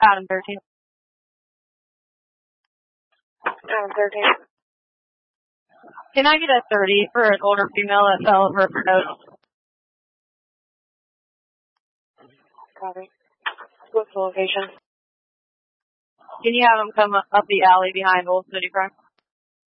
Adam 13. Adam 13. Can I get a 30 for an older female that fell over her notes? Copy. What's the location? Can you have them come up the alley behind Old City Front?